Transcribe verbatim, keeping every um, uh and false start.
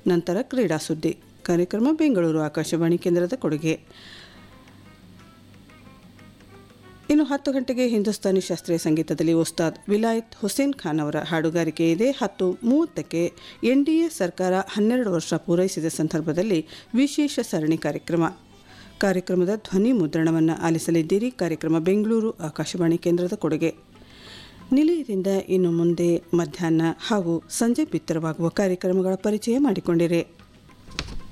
ನಂತರ ಕ್ರೀಡಾ ಸುದ್ದಿ ಕಾರ್ಯಕ್ರಮ ಬೆಂಗಳೂರು ಆಕಾಶವಾಣಿ ಕೇಂದ್ರದ ಕೊಡುಗೆ. ಇನ್ನು ಹತ್ತು ಗಂಟೆಗೆ ಹಿಂದೂಸ್ತಾನಿ ಶಾಸ್ತ್ರೀಯ ಸಂಗೀತದಲ್ಲಿ ಉಸ್ತಾದ್ ವಿಲಾಯತ್ ಹುಸೇನ್ ಖಾನ್ ಅವರ ಹಾಡುಗಾರಿಕೆ ಇದೆ. ಹತ್ತು ಮೂವತ್ತಕ್ಕೆ ಎನ್ ಡಿ ಎ ಸರ್ಕಾರ ಹನ್ನೆರಡು ವರ್ಷ ಪೂರೈಸಿದ ಸಂದರ್ಭದಲ್ಲಿ ವಿಶೇಷ ಸರಣಿ ಕಾರ್ಯಕ್ರಮ ಕಾರ್ಯಕ್ರಮದ ಧ್ವನಿ ಮುದ್ರಣವನ್ನು ಆಲಿಸಲಿದ್ದೀರಿ. ಕಾರ್ಯಕ್ರಮ ಬೆಂಗಳೂರು ಆಕಾಶವಾಣಿ ಕೇಂದ್ರದ ಕೊಡುಗೆ. ನಿಲಯದಿಂದ ಇನ್ನು ಮುಂದೆ ಮಧ್ಯಾಹ್ನ ಹಾಗೂ ಸಂಜೆ ಬಿತ್ತರವಾಗುವ ಕಾರ್ಯಕ್ರಮಗಳ ಪರಿಚಯ ಮಾಡಿಕೊಂಡಿರೆ.